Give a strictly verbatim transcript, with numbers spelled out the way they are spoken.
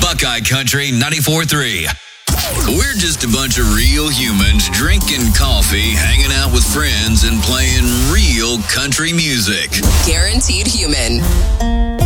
Buckeye Country ninety-four point three. We're just a bunch of real humans drinking coffee, hanging out with friends, and playing real country music. Guaranteed Human.